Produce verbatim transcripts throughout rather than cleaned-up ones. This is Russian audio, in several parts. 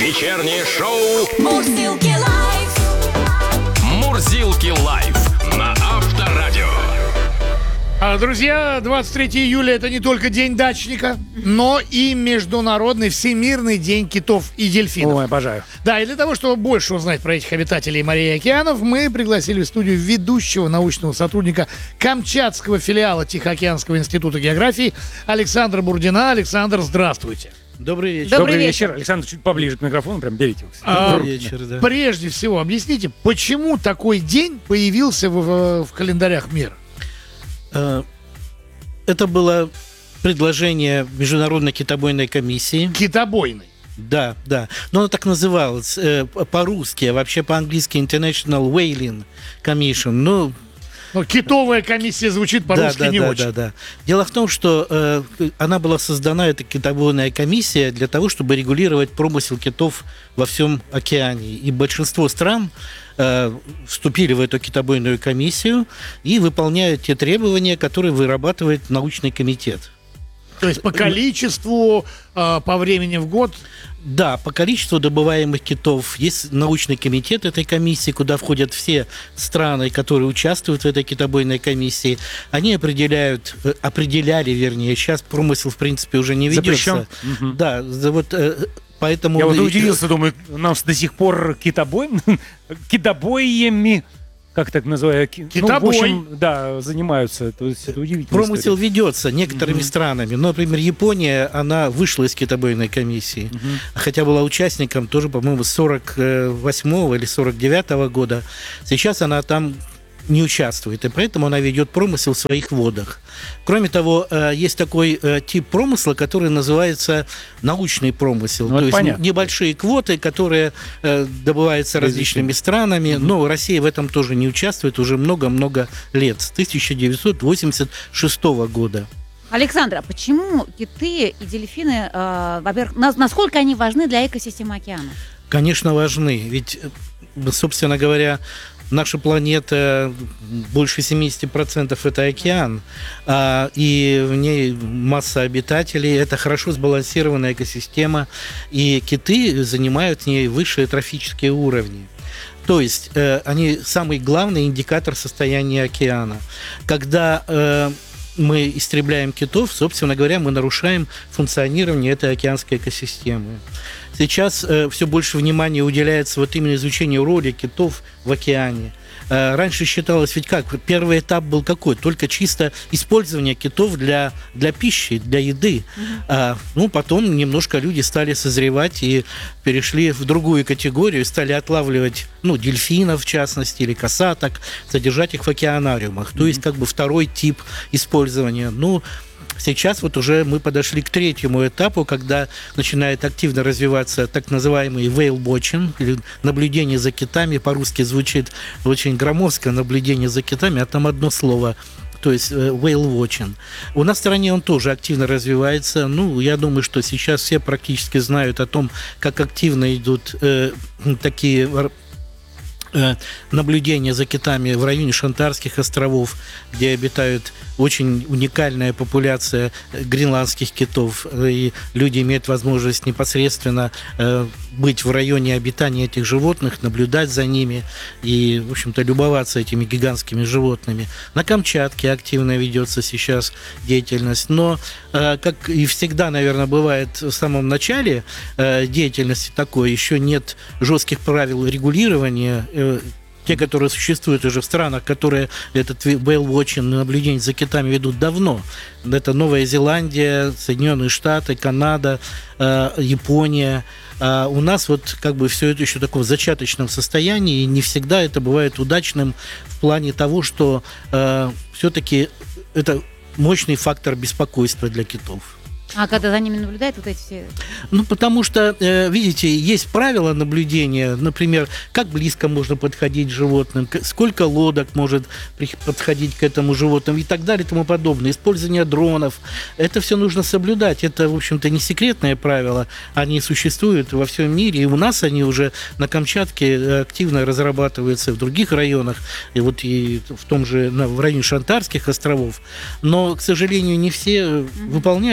Вечернее шоу Мурзилки лайф. «Мурзилки лайф» на Авторадио. А, Друзья, двадцать третьего июля это не только День дачника, но и Международный Всемирный день китов и дельфинов. Ой, обожаю. Да, и для того, чтобы больше узнать про этих обитателей морей и океанов, мы пригласили в студию ведущего научного сотрудника Камчатского филиала Тихоокеанского института географии Александра Бурдина. Александр, здравствуйте. Добрый вечер. Добрый, Добрый вечер. вечер. Александр, чуть поближе к микрофону, прям берите его. А, Добрый вечер, да. Прежде всего, объясните, почему такой день появился в, в- в календарях мира? Э, Это было предложение Международной китобойной комиссии. Китобойный. Да, да. Но оно так называлось э, по-русски, а вообще по-английски International Whaling Commission. Ну, Ну, китовая комиссия звучит по-русски да, да, не да, очень. да, да. Дело в том, что э, она была создана, эта китобойная комиссия, для того, чтобы регулировать промысел китов во всем океане. И большинство стран э, вступили в эту китобойную комиссию и выполняют те требования, которые вырабатывает научный комитет. То есть по количеству, э, по времени в год. Да, по количеству добываемых китов есть научный комитет этой комиссии, куда входят все страны, которые участвуют в этой китобойной комиссии. Они определяют, э, определяли, вернее, сейчас промысел, в принципе, уже не ведется. Запрещен? Мгм. Да, за- вот э, поэтому... Я вот и- удивился, думаю, нас до сих пор китобой, китобоями, как так называют? Ки- Ну, в Китобой. общем, да, занимаются. То есть это удивительно. Промысел ведется некоторыми странами. Ну, например, Япония, она вышла из китобойной комиссии, хотя была участником тоже, по-моему, с сорок восьмого или сорок девятого года. Сейчас она там не участвует, и поэтому она ведет промысел в своих водах. Кроме того, э, есть такой э, тип промысла, который называется научный промысел. Ну, То это есть понятно. небольшие квоты, которые э, добываются различными странами. Но Россия в этом тоже не участвует уже много-много лет, с тысяча девятьсот восемьдесят шестого года. Александр, а почему киты и дельфины, э, во-первых, нас- насколько они важны для экосистемы океана? Конечно, важны. Ведь, э, собственно говоря, наша планета, больше семьдесят процентов это океан, а, и в ней масса обитателей. Это хорошо сбалансированная экосистема, и киты занимают в ней высшие трофические уровни. То есть э, они самый главный индикатор состояния океана. Когда э, мы истребляем китов, собственно говоря, мы нарушаем функционирование этой океанской экосистемы. Сейчас э, все больше внимания уделяется вот именно изучению роли китов в океане. Э, раньше считалось, ведь как, первый этап был какой? Только чисто использование китов для, для пищи, для еды. А, ну, потом немножко люди стали созревать и перешли в другую категорию, стали отлавливать, ну, дельфинов, в частности, или касаток, содержать их в океанариумах. То есть, как бы второй тип использования. Ну, сейчас вот уже мы подошли к третьему этапу, когда начинает активно развиваться так называемый whale watching, или наблюдение за китами. По-русски звучит очень громоздко, наблюдение за китами, а там одно слово. То есть э, whale watching. У нас в стране он тоже активно развивается. Ну, я думаю, что сейчас все практически знают о том, как активно идут э, такие э, наблюдения за китами в районе Шантарских островов, где обитают очень уникальная популяция гренландских китов, и люди имеют возможность непосредственно э, быть в районе обитания этих животных, наблюдать за ними и, в общем-то, любоваться этими гигантскими животными. На Камчатке активно ведется сейчас деятельность, но, э, как и всегда, наверное, бывает в самом начале э, деятельности такой, еще нет жестких правил регулирования. э, Те, которые существуют уже в странах, которые этот whale watching, наблюдение за китами ведут давно. Это Новая Зеландия, Соединенные Штаты, Канада, э, Япония. А у нас вот как бы все это еще в таком зачаточном состоянии, и не всегда это бывает удачным в плане того, что э, все-таки это мощный фактор беспокойства для китов. А когда за ними наблюдают вот эти все... Ну, потому что, э, видите, есть правила наблюдения, например, как близко можно подходить к животным, к- сколько лодок может при- подходить к этому животному и так далее и тому подобное. Использование дронов. Это все нужно соблюдать. Это, в общем-то, не секретные правила. Они существуют во всем мире, и у нас они уже на Камчатке активно разрабатываются, в других районах, и вот и в том же, на- в районе Шантарских островов. Но, к сожалению, не все выполняют эти правила.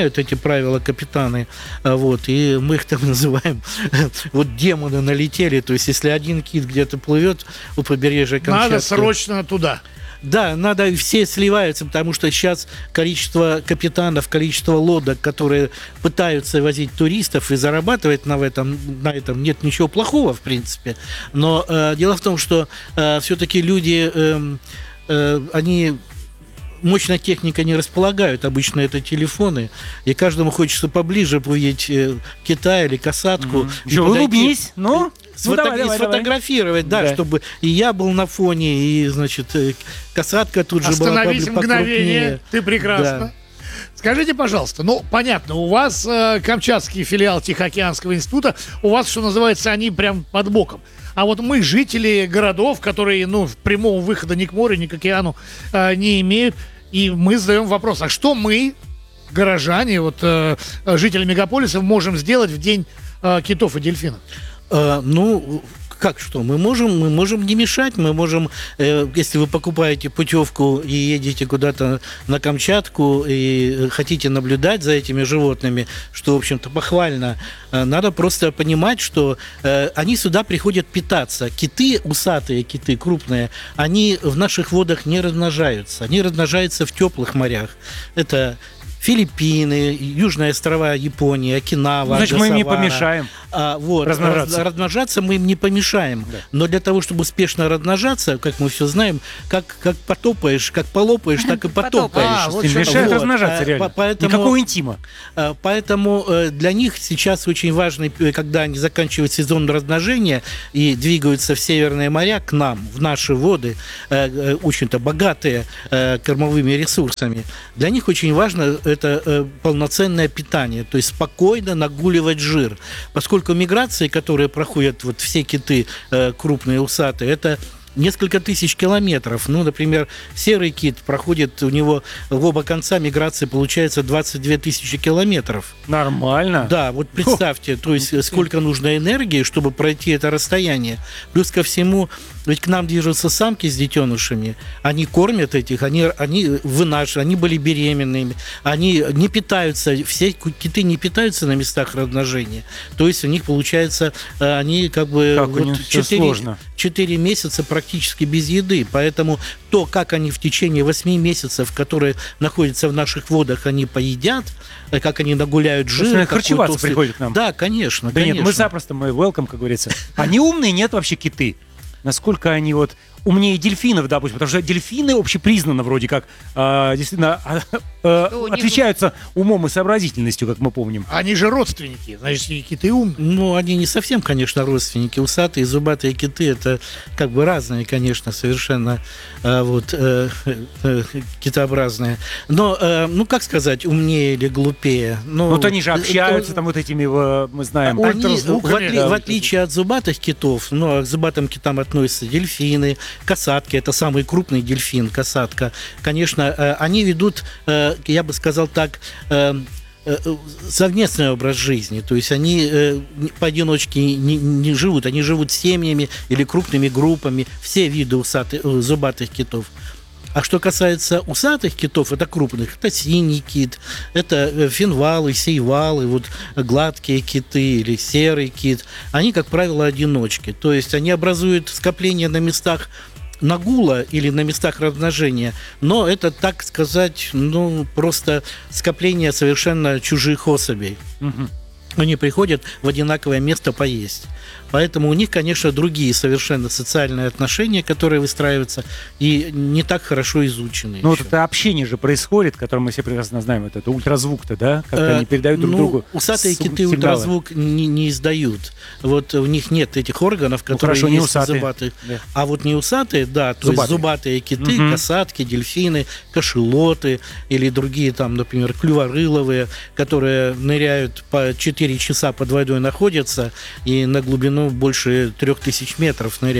правило, капитаны. А, Вот, и мы их там называем, вот демоны налетели. То есть, если один кит где-то плывет у побережья Камчатки... Надо срочно туда. Да, надо, все сливаются, потому что сейчас количество капитанов, количество лодок, которые пытаются возить туристов и зарабатывать на этом, на этом нет ничего плохого, в принципе. Но э, дело в том, что э, все-таки люди, э, э, они... мощной техникой не располагают, обычно это телефоны, и каждому хочется поближе увидеть э, кита или касатку. Мгм. и Еще подойти, улыбнись, ну, ну, сфото- давай, и давай, давай. сфотографировать, да, Да. чтобы и я был на фоне, и, значит, э, касатка тут же была Остановись побл- мгновение. покрупнее. Ты прекрасно. Да. Скажите, пожалуйста, ну, понятно, у вас э, камчатский филиал Тихоокеанского института, у вас, что называется, они прям под боком. А вот мы, жители городов, которые, ну, прямого выхода ни к морю, ни к океану э, не имеют, и мы задаем вопрос, а что мы, горожане, вот э, жители мегаполисов, можем сделать в день э, китов и дельфинов? Э, ну, как что? Мы можем, мы можем не мешать, мы можем, э, если вы покупаете путевку и едете куда-то на Камчатку и э, хотите наблюдать за этими животными, что, в общем-то, похвально, э, надо просто понимать, что э, они сюда приходят питаться. Киты, усатые киты, крупные, они в наших водах не размножаются. Они размножаются в теплых морях. Это Филиппины, Южные острова Японии, Окинава, Значит, мы им не Агасавара. помешаем. А, вот, размножаться. раз- размножаться мы им не помешаем. Да. Но для того, чтобы успешно размножаться, как мы все знаем, как, как потопаешь, как полопаешь, так и потопаешь. А, вот Им чё- мешает вот, размножаться а, реально. по- поэтому- Никакого интима. А, Поэтому э, для них сейчас очень важно, э, когда они заканчивают сезон размножения и двигаются в северные моря к нам, в наши воды, э, э, очень-то богатые э, кормовыми ресурсами, для них очень важно это э, полноценное питание, то есть спокойно нагуливать жир. Поскольку миграции, которые проходят вот все киты э, крупные, усатые, это несколько тысяч километров. Ну, например, серый кит проходит, у него в оба конца миграции получается двадцать две тысячи километров. Нормально. Да, вот представьте, то есть сколько нужно энергии, чтобы пройти это расстояние. Плюс ко всему, ведь к нам движутся самки с детенышами, они кормят этих, они, они вынашивают, они были беременными, они не питаются, все киты не питаются на местах размножения. То есть у них получается, они как бы Как у них всё сложно. четыре месяца практически без еды. Поэтому то, как они в течение восьми месяцев, которые находятся в наших водах, они поедят, как они нагуляют жир. Собственно, какой харчеваться толстый- приходят к нам. Да, конечно, Да конечно. нет, мы запросто, мы welcome, как говорится. Они умные, нет вообще киты. Насколько они вот умнее дельфинов, допустим, потому что дельфины общепризнанно вроде как э, действительно э, э, у них- отличаются умом и сообразительностью, как мы помним. Они же родственники, значит, и киты умные. Ну, они не совсем, конечно, родственники. Усатые, зубатые киты — это как бы разные, конечно, совершенно э, вот э, э, китообразные. Но, э, ну, как сказать, умнее или глупее? Ну, Вот они же э, общаются э, там вот этими, э, мы знаем. Ой, Они, ультразвуками, в, отли- да, в вот отличие от зубатых китов, ну, а к зубатым китам относятся дельфины, касатки, это самый крупный дельфин, касатка. Конечно, э, они ведут, э, я бы сказал так, э, э, совместный образ жизни. То есть они э, не- поодиночке не, не живут, они живут семьями или крупными группами, все виды усатых, э, зубатых китов. А что касается усатых китов, это крупных, это синий кит, это э, финвалы, сейвалы, вот гладкие киты или серый кит. Они, как правило, одиночки. То есть они образуют скопление на местах нагула или на местах размножения, но это, так сказать, ну, просто скопление совершенно чужих особей. Мгм. Они приходят в одинаковое место поесть. Поэтому у них, конечно, другие совершенно социальные отношения, которые выстраиваются, и не так хорошо изучены. Ну вот еще. это общение же происходит, которое мы все прекрасно знаем, вот это ультразвук-то, да? Как Э, они передают друг ну, другу усатые с- киты сигналы. ультразвук не, не издают. Вот у них нет этих органов, Ну, которые хорошо, не есть у усатые. зубатых. Да. А вот не усатые, да, то Зубатые. есть зубатые киты, Мгм. касатки, дельфины, кашелоты или другие там, например, клюворыловые, которые ныряют по четыре часа под водой находятся и на глубину больше трех тысяч метров ныряют.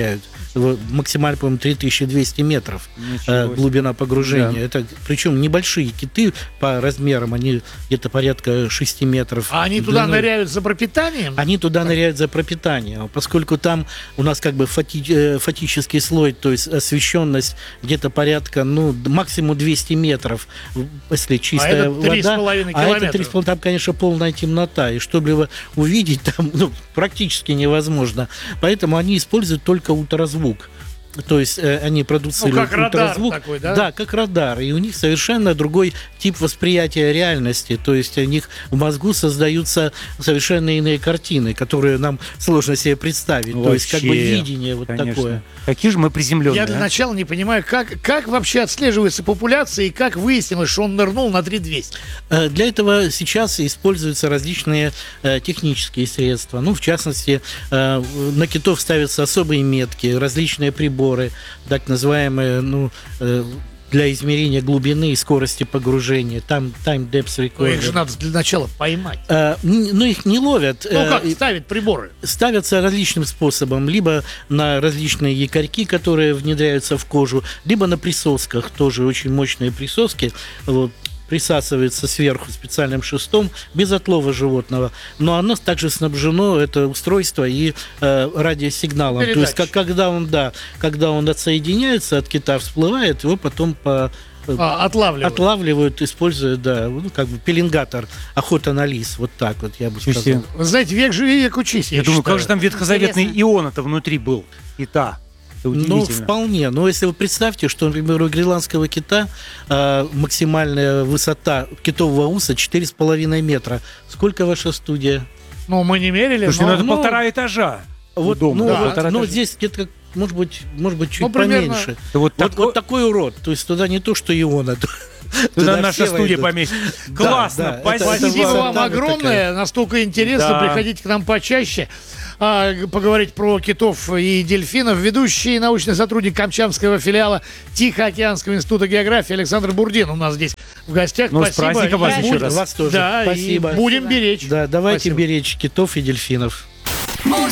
вот, максимально, по-моему, три тысячи двести метров Ничего э, себе. глубина погружения. Да. Это, причем небольшие киты по размерам, они где-то порядка шести метров. А они туда длиной. ныряют за пропитанием? Они туда ныряют за пропитанием, поскольку там у нас как бы фати- э, фотический слой, то есть освещенность где-то порядка, ну, максимум двести метров, если чистая это три с вода. половиной А это километра. три с половиной, там, конечно, полная темнота, и чтобы его увидеть, там ну, практически невозможно. Поэтому они используют только ультразвук. То есть э, они продуцируют Ну, как радар ультразвук. такой, да? Да, как радар. И у них совершенно другой тип восприятия реальности. То есть у них в мозгу создаются совершенно иные картины, которые нам сложно себе представить. То есть как бы Вообще, видение вот конечно. такое. Какие же мы приземленные. Я для а? начала не понимаю, как, как вообще отслеживается популяция и как выяснилось, что он нырнул на три тысячи двести. Э, Для этого сейчас используются различные э, технические средства. Ну, в частности, э, на китов ставятся особые метки, различные приборы, так называемые, ну, э, для измерения глубины и скорости погружения. Там time depth Ну, их же recorder. надо для начала поймать. Э, н- Но их не ловят. Ну э, как и ставить приборы? ставятся различным способом. Либо на различные якорьки, которые внедряются в кожу, либо на присосках, тоже очень мощные присоски. Вот, присасывается сверху специальным шестом без отлова животного, но оно также снабжено, это устройство, и э, радиосигналом. То есть, как, Передатчик. когда он, да, когда он отсоединяется от кита, всплывает, его потом по э, А, отлавливают. отлавливают, используя, да, ну, как бы пеленгатор, охота на лис, вот так вот, я бы Ничего себе. сказал. Вы знаете, век живи, век учись, я, Я думаю, считаю. как же там ветхозаветный Интересно. ион-то внутри был? Кита. Это Ну, удивительно. вполне. Но если вы представьте, что, например, у гренландского кита э, максимальная высота китового уса четыре с половиной метра. Сколько ваша студия? Ну, мы не мерили, Слушайте, но... ну это ну, полтора этажа. Вот, у дома. ну, да, вот, полтора ну, этажа. здесь где-то, может быть, может быть, чуть Ну, примерно. поменьше. Это вот Вот, такой- вот такой урод. То есть туда не то, что Иона. Туда наша все студия войдут. поместит. Да, Классно, да, это- спасибо. это Спасибо высота вам вот огромное, такая. настолько интересно, Да. приходите к нам почаще. А, г- поговорить про китов и дельфинов. Ведущий научный сотрудник Камчатского филиала Тихоокеанского института географии Александр Бурдин у нас здесь в гостях. Ну, с Спасибо. праздником вас И еще будь- раз. Вас тоже. Да, Спасибо. и будем беречь. Да, давайте Спасибо. беречь китов и дельфинов.